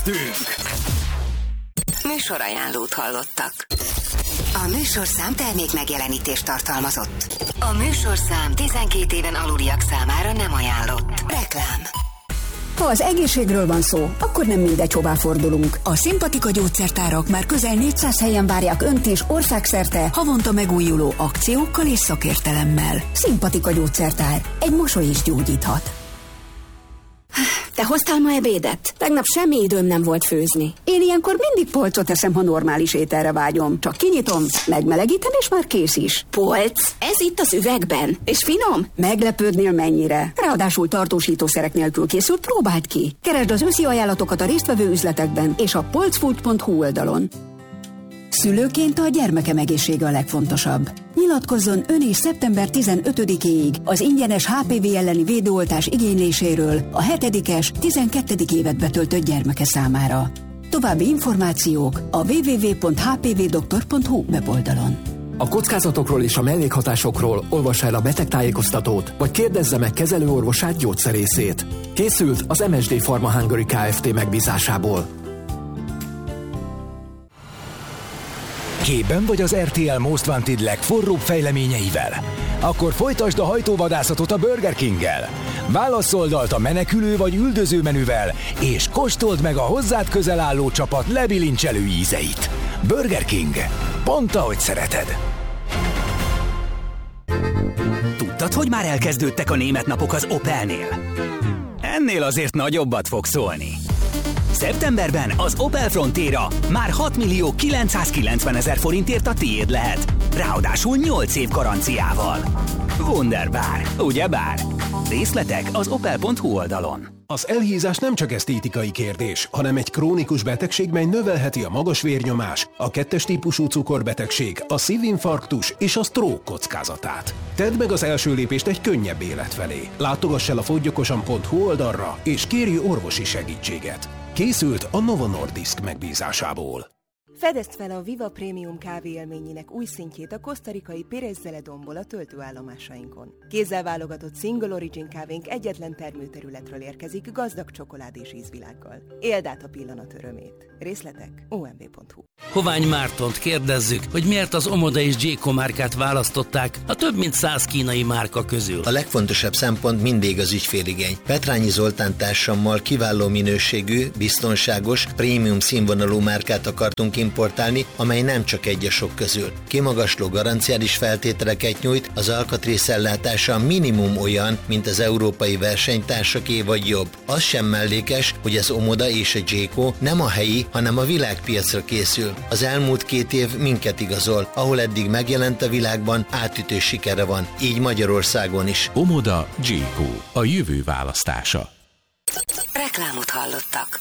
Műsorajánlót hallottak. A műsorszám termék megjelenítést tartalmazott. A műsorszám 12 éven aluliak számára nem ajánlott. Reklám. Ha az egészségről van szó, akkor nem mindegy, hová fordulunk. A Szimpatika gyógyszertárak már közel 400 helyen várják Önt is országszerte havonta megújuló akciókkal és szakértelemmel. Szimpatika gyógyszertár. Egy mosoly is gyógyíthat. Te hoztál ma ebédet? Tegnap semmi időm nem volt főzni. Én ilyenkor mindig polcot eszem, ha normális ételre vágyom. Csak kinyitom, megmelegítem, és már kész is. Polc? Ez itt az üvegben. És finom? Meglepődnél mennyire. Ráadásul tartósítószerek nélkül készült, próbáld ki. Keresd az őszi ajánlatokat a résztvevő üzletekben és a polcfood.hu oldalon. Szülőként a gyermekem egészsége a legfontosabb. Nyilatkozzon ön is szeptember 15-éig az ingyenes HPV elleni védőoltás igényléséről a 7-es, 12. évet betöltött gyermeke számára. További információk a www.hpvdoktor.hu weboldalon. A kockázatokról és a mellékhatásokról olvassa el a betegtájékoztatót, vagy kérdezze meg kezelőorvosát, gyógyszerészét. Készült az MSD Pharma Hungary Kft. Megbízásából. Képben vagy az RTL Most Wanted legforróbb fejleményeivel? Akkor folytasd a hajtóvadászatot a Burger Kinggel. Válasszd oldalt a menekülő vagy üldöző menüvel, és kóstold meg a hozzád közel álló csapat lebilincselő ízeit. Burger King. Pont ahogy szereted. Tudtad, hogy már elkezdődtek a német napok az Opelnél? Ennél azért nagyobbat fog szólni. Szeptemberben az Opel Frontera már 6.990.000 forintért a tiéd lehet. Ráadásul 8 év garanciával. Wunderbar, ugyebár? Részletek az opel.hu oldalon. Az elhízás nem csak esztétikai kérdés, hanem egy krónikus betegség, mely növelheti a magas vérnyomás, a 2-es típusú cukorbetegség, a szívinfarktus és a stroke kockázatát. Tedd meg az első lépést egy könnyebb élet felé. Látogass el a fogyjokosan.hu oldalra, és kérj orvosi segítséget. Készült a Novo Nordisk megbízásából. Fedezd fel a Viva Premium kávé élményének új szintjét a kosztarikai Pérez Zeledonból a töltőállomásainkon. Kézzel válogatott Single Origin kávénk egyetlen termőterületről érkezik gazdag csokoládés ízvilággal. Éld át a pillanat örömét. Részletek omv.hu. Hovány Mártont kérdezzük, hogy miért az Omoda és Gyéko márkát választották a több mint 100 kínai márka közül. A legfontosabb szempont mindig az ügyféligény. Petrányi Zoltán társammal kiváló minőségű, biztonságos, prémium színvonalú márkát akartunk importálni, amely nem csak egy a sok közül. Kimagasló garanciális feltételeket nyújt, az alkatrészellátása minimum olyan, mint az európai versenytársaké vagy jobb. Az sem mellékes, hogy az Omoda és a Gyéko nem a helyi, hanem a világpiacra készül. Az elmúlt 2 év minket igazol, ahol eddig megjelent a világban, átütő sikere van, így Magyarországon is. Omoda, Gyéko, a jövő választása. Reklámot hallottak.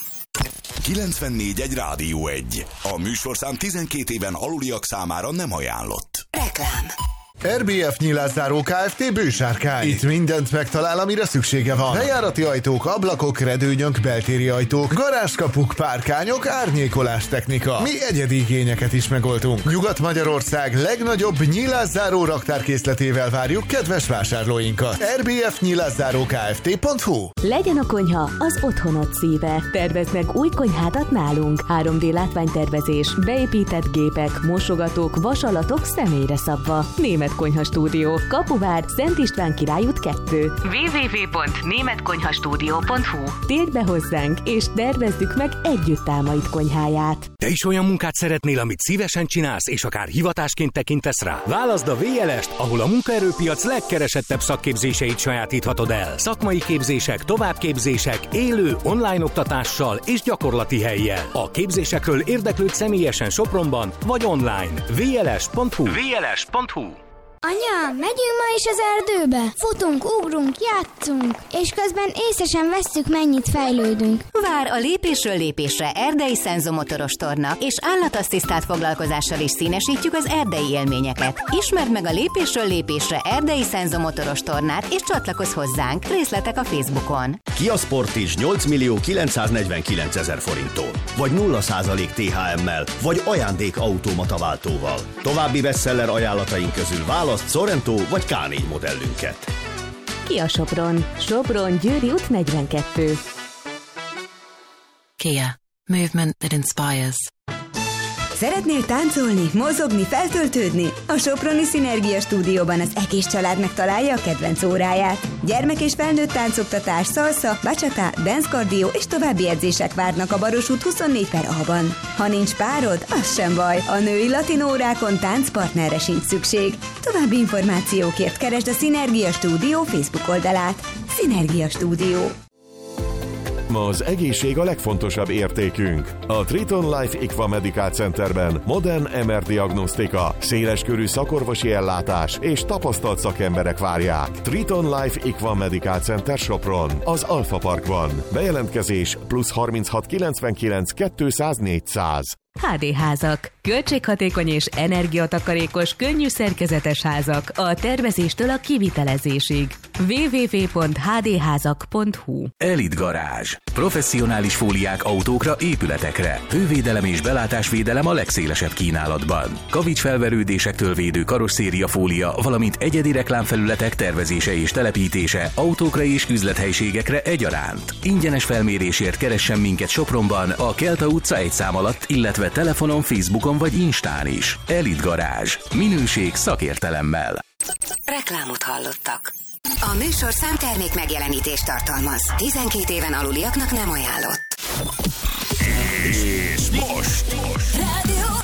94.1 Rádió 1. A műsorszám 12 éven aluliak számára nem ajánlott. Reklám. RBF Nyilászáró Kft. Bősárkány. Itt mindent megtalál, amire szüksége van. Bejárati ajtók, ablakok, redőnyök, beltéri ajtók, garázskapuk, párkányok, árnyékolás technika. Mi egyedi igényeket is megoldunk. Nyugat-Magyarország legnagyobb nyilászáró raktárkészletével várjuk kedves vásárlóinkat. RBF Nyilászáró Kft.hu. Legyen a konyha az otthonod szíve. Tervezd meg új konyhádat nálunk. 3D látványtervezés, beépített gépek, mosogatók, vasalatok személyre szabva. Német Konyha Stúdió. Kapuvár, Szent István Király út 2. www.németkonyhastúdió.hu. Térd be hozzánk, és tervezzük meg együtt álmaid konyháját. Te is olyan munkát szeretnél, amit szívesen csinálsz, és akár hivatásként tekintesz rá? Válaszd a VLS-t, ahol a munkaerőpiac legkeresettebb szakképzéseit sajátíthatod el. Szakmai képzések, továbbképzések, élő, online oktatással és gyakorlati hellyel. A képzésekről érdeklődj személyesen Sopronban vagy online. vls.hu. vls.hu. Anya, megyünk ma is az erdőbe? Futunk, ugrunk, játszunk, és közben észre sem vesszük, mennyit fejlődünk. Vár a lépésről lépésre erdei szenzomotoros torna, és állatasszisztált foglalkozással is színesítjük az erdei élményeket. Ismerd meg a lépésről lépésre erdei szenzomotoros tornát, és csatlakozz hozzánk. Részletek a Facebookon. Kia Sportage 8.949.000 forinttól, vagy 0% THM-mel, vagy ajándék automataváltóval. További bestseller ajánlataink közül választ Sorento vagy K4 modellünket. Kia Sopron. Sopron, Győri út 42. Kia. Movement that inspires. Szeretnél táncolni, mozogni, feltöltődni? A Soproni Szinergia Stúdióban az egész család megtalálja a kedvenc óráját. Gyermek és felnőtt táncoktatás, salsa, bachata, dance cardio és további edzések várnak a Baros út 24/A-ban. Ha nincs párod, az sem baj. A női latin órákon táncpartnerre sincs szükség. További információkért keresd a Szinergia Stúdió Facebook oldalát. Szinergia Stúdió. Ma az egészség a legfontosabb értékünk. A Triton Life Equa Medical Centerben modern MR diagnosztika, széleskörű szakorvosi ellátás és tapasztalt szakemberek várják. Triton Life Equa Medical Center Sopron, az Alfa Parkban. Bejelentkezés +36 99 200 400. HD házak. Költséghatékony és energiatakarékos, könnyű szerkezetes házak a tervezéstől a kivitelezésig. www.hdházak.hu. Elit Garázs. Professzionális fóliák autókra, épületekre. Hővédelem és belátásvédelem a legszélesebb kínálatban. Kavicsfelverődésektől védő karosszériafólia, valamint egyedi reklámfelületek tervezése és telepítése autókra és üzlethelyiségekre egyaránt. Ingyenes felmérésért keressen minket Sopronban, a Kelta utca 1 szám alatt, illetve telefonon, Facebookon vagy Instán is. Elit Garázs. Minőség szakértelemmel. Reklámot hallottak. A műsorszám termék megjelenítést tartalmaz. 12 éven aluliaknak nem ajánlott. És most. Rádió